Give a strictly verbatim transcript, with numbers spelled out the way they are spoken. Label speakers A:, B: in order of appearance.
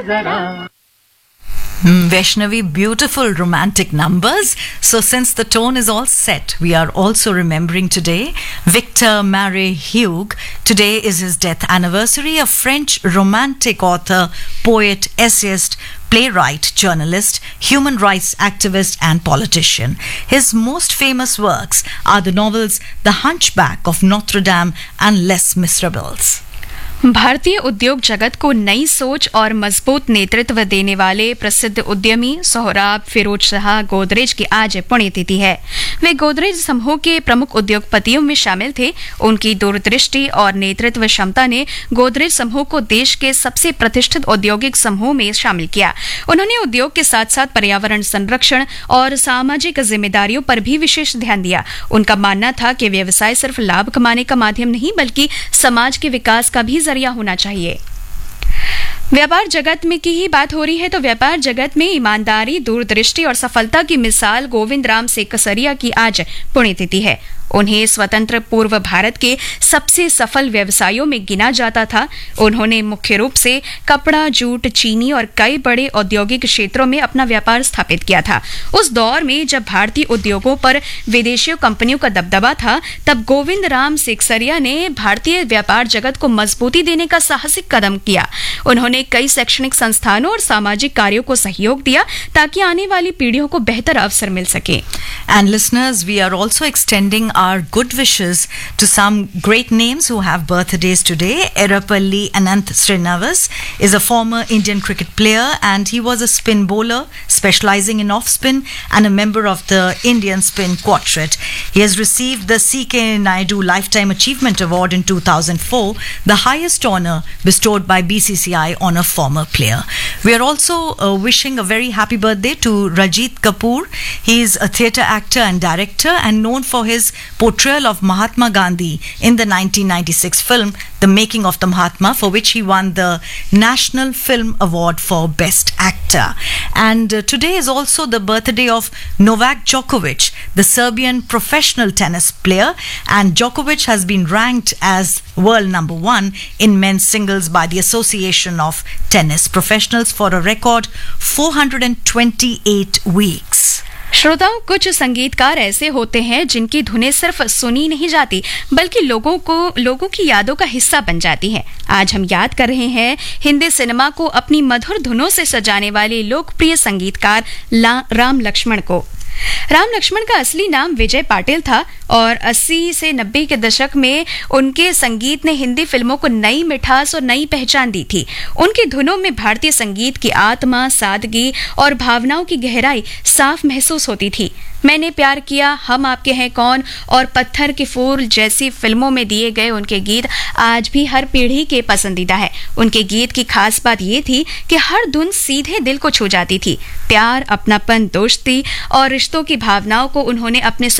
A: Mm, Vaishnavi, beautiful romantic numbers. So since the tone is all set, we are also remembering today Victor Marie Hugo. Today is his death anniversary, a French romantic author, poet, essayist, playwright, journalist, human rights activist and politician. His most famous works are the novels The Hunchback of Notre Dame and Les Miserables.
B: भारतीय उद्योग जगत को नई सोच और मजबूत नेतृत्व देने वाले प्रसिद्ध उद्यमी सोहराब फिरोज शाह गोदरेज की आज पुण्यतिथि है। वे गोदरेज समूह के प्रमुख उद्योगपतियों में शामिल थे। उनकी दूरदृष्टि और नेतृत्व क्षमता ने गोदरेज समूह को देश के सबसे प्रतिष्ठित औद्योगिक समूह में शामिल किया। उन्होंने उद्योग के साथ साथ पर्यावरण संरक्षण और सामाजिक जिम्मेदारियों पर भी विशेष ध्यान दिया। उनका मानना था कि व्यवसाय सिर्फ लाभ कमाने का माध्यम नहीं बल्कि समाज के विकास का भी जरिया होना चाहिए। व्यापार जगत में की ही बात हो रही है तो व्यापार जगत में ईमानदारी, दूरदृष्टि और सफलता की मिसाल गोविंद राम सेकसरिया की आज पुण्यतिथि है। उन्हें स्वतंत्र पूर्व भारत के सबसे सफल व्यवसायों में गिना जाता था। उन्होंने मुख्य रूप से कपड़ा, जूट, चीनी और कई बड़े औद्योगिक क्षेत्रों में अपना व्यापार स्थापित किया था। उस दौर में जब भारतीय उद्योगों पर विदेशी कंपनियों का दबदबा था, तब गोविंद राम सेकसरिया ने भारतीय व्यापार जगत को मजबूती देने का साहसिक कदम किया। उन्होंने कई शैक्षणिक संस्थानों और सामाजिक कार्यों को सहयोग दिया ताकि आने वाली पीढ़ियों को बेहतर अवसर मिल सके।
A: And listeners, we are also extending our good wishes to some great names who have birthdays today. Erapalli Ananth Srinivas is a former Indian cricket player and he was a spin bowler specializing in off-spin and a member of the Indian Spin Quartet. He has received the C K Naidu Lifetime Achievement Award in two thousand four, the highest honor bestowed by B C C I on a former player. We are also uh, wishing a very happy birthday to Rajit Kapoor. He is a theatre actor and director and known for his portrayal of Mahatma Gandhi in the nineteen ninety-six film The Making of the Mahatma, for which he won the National Film Award for Best Actor. And uh, today is also the birthday of Novak Djokovic, the Serbian professional tennis player, and Djokovic has been ranked as world number one in men's singles by the Association of Tennis Professionals for a record four hundred twenty-eight weeks.
B: श्रोताओं, कुछ संगीतकार ऐसे होते हैं जिनकी धुनें सिर्फ सुनी नहीं जाती बल्कि लोगों को लोगों की यादों का हिस्सा बन जाती हैं। आज हम याद कर रहे हैं हिंदी सिनेमा को अपनी मधुर धुनों से सजाने वाले लोकप्रिय संगीतकार राम लक्ष्मण को। राम लक्ष्मण का असली नाम विजय पाटिल था और अस्सी से नब्बे के दशक में उनके संगीत ने हिंदी फिल्मों को नई मिठास और नई पहचान दी थी। उनकी धुनों में भारतीय संगीत की आत्मा, सादगी और भावनाओं की गहराई साफ महसूस होती थी। मैंने प्यार किया, हम आपके हैं कौन और पत्थर के फूल जैसी फिल्मों में दिए गए उनके गीत आज भी हर पीढ़ी के पसंदीदा है। उनके गीत की खास बात ये थी कि हर धुन सीधे दिल को छू जाती थी। प्यार, अपनापन, दोस्ती और रिश्तों की भावनाओं को उन्होंने अपने